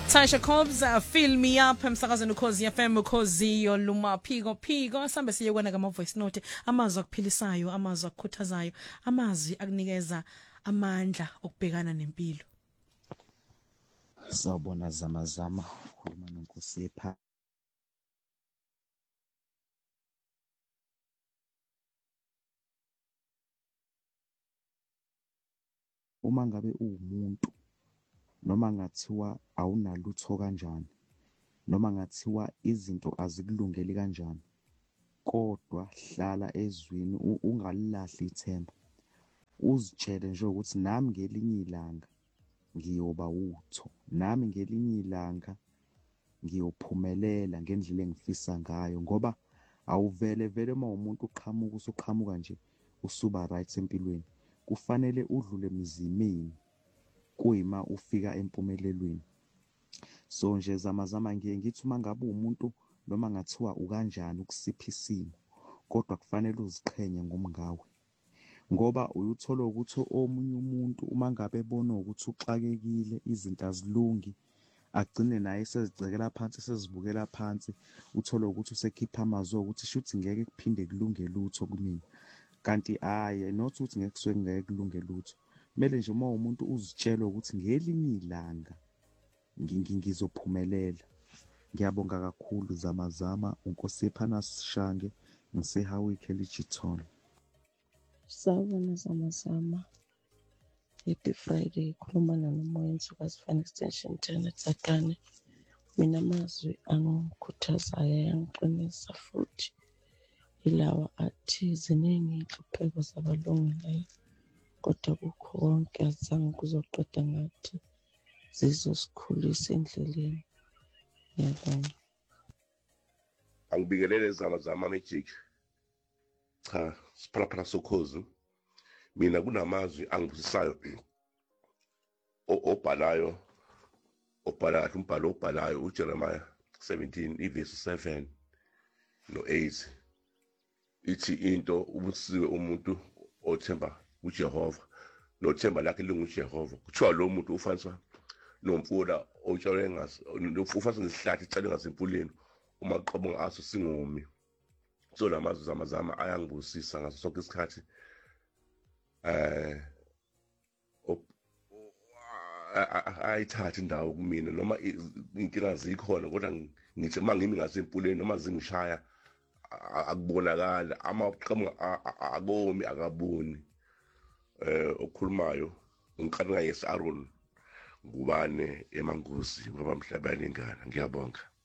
Tasha Cobbs, Fill Me Up, emsakazweni Ukhozi FM, Ukhozi yoluma phiko. Sambe siyekwana kama voice note, amazwi akuphilisayo, amazwi akukhuthazayo, amazwi akunikeza amandla okubhekana nempilo. Sawubona Zamazama, ukhuluma noNkosi Epha. Uma ngabe uwumuntu noma ngathiwa awunalutho kanjani, noma ngathiwa izinto azikulungeli kanjani, kodwa hlala ezwini, ungalilahli ithemba. Uzitshele nje ukuthi nami ngelinye ilanga ngiyoba utho, nami ngelinye ilanga ngiyophumelela ngendlela engifisa ngayo, ngoba awuvele uma umuntu usuqhamuka nje usuba right empilweni. Kufanele udlule emizimeni kuyima ufika empumelelweni. So nje Zamazama ngiye ngithi uma ngabe umuntu noma ngathiwa ukanjani ukusipha isimo, kodwa kufanele uziqhenye ngomngawe, ngoba uyuthola ukuthi omunye umuntu uma ngabe ebona ukuthi uxakekile, izinto azilungi, agcine naye sezicekela phansi, sezibukela phansi, uthola ukuthi usekhipha amazwi ukuthi shuthi ngeke kuphinde kulunge lutho kumina. Kanti not ukuthi ngeke kusuke ngeke kulunge lutho. Kumele nje uma umuntu uzitshela ukuthi ngelinye ilanga ngizophumelela. Ngiyabonga kakhulu Zamazama, uNkosi Epha Shange, ngiseHawick eLitchton. Sawubona Zamazama. Happy Friday, khuluma noMoya Nsukazana Fan Extension 10 Tsakane. Mina amazwi angikhuthazayo ayangiqinisa futhi ilawa athi ziningi inhlupheko zabalungileyo, kodwa kukho konke azange kuzoqeda ngathi zizosikhulisa endleleni. Ngiyabonga. Angibingelele Zamazama Magic. Cha, siphalaphala sokhozi. Mina kunamazwi angibusisayo obhalayo umbhalo obhalayo uJeremiah 17 ivesi 7 no-8. Ithi into ubusiwe umuntu othemba uJehova nothemba lakhe linguJehova. Kuthiwa lo muntu ufaniswa nomfula otshalwe ufaniswa nesihlathi itshalwe ngasempuleni, uma qhamuka aso singomi. So lamazwi Zamazama ayangibusisa ngaso sonke isikhathi. Ayithatha indawo kumina noma inkinga zikhona, kodwa ngithi mangimi ngasempuleni noma zingishaya akubonakala, amaqhamuka akomi akaboni. Okhulumayo uNkandla Aaron Ngubane eMangosi ngoba mhlabane ngana. Ngiyabonga.